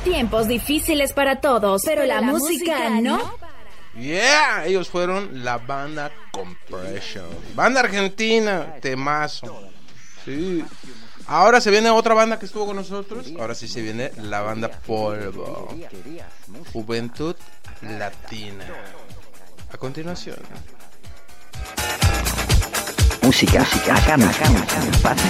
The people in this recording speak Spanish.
tiempos difíciles para todos, pero la música no. Yeah, ellos fueron la banda Compression, banda argentina, temazo. Sí. Ahora se viene otra banda que estuvo con nosotros. Ahora sí se viene la banda Polvo, Juventud Latina. A continuación, Música, acá, paz.